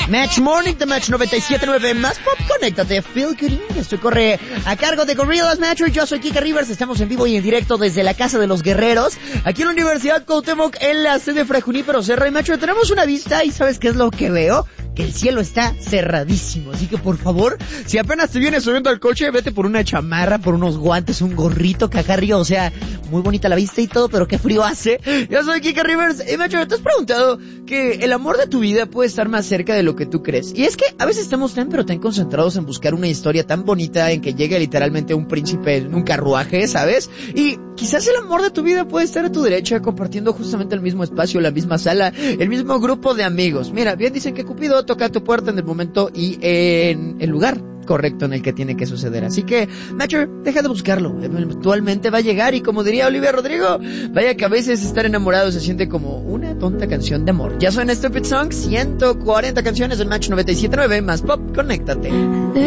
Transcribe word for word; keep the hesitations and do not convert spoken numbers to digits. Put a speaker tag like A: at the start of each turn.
A: Match Morning de Match noventa y siete punto nueve más pop, conéctate, Feel Good. Esto corre a cargo de Gorillaz Metro. Yo soy Kika Rivers, estamos en vivo y en directo desde la Casa de los Guerreros, aquí en la Universidad Cuauhtémoc, en la sede Fray Junípero Serra. Y Metro, tenemos una vista y ¿sabes qué es lo que veo? Que el cielo está cerradísimo, así que por favor, si apenas te vienes subiendo al coche, vete por una chamarra, por unos guantes, un gorrito, que acá arriba, o sea, muy bonita la vista y todo, pero qué frío hace. Yo soy Kika Rivers. Y Metro, ¿te has preguntado que el amor de tu vida puede estar más cerca de lo que tú crees? Y es que a veces estamos tan pero tan concentrados en buscar una historia tan bonita en que llegue literalmente un príncipe en un carruaje, ¿sabes? Y quizás el amor de tu vida puede estar a tu derecha, compartiendo justamente el mismo espacio, la misma sala, el mismo grupo de amigos. Mira, bien dicen que Cupido toca a tu puerta en el momento y en el lugar correcto en el que tiene que suceder. Así que, Matcher, deja de buscarlo. Eventualmente va a llegar y, como diría Olivia Rodrigo, vaya que a veces estar enamorado se siente como una tonta canción de amor. Ya son Stupid Song, ciento cuarenta canciones del Match noventa y siete punto nueve más pop, conéctate.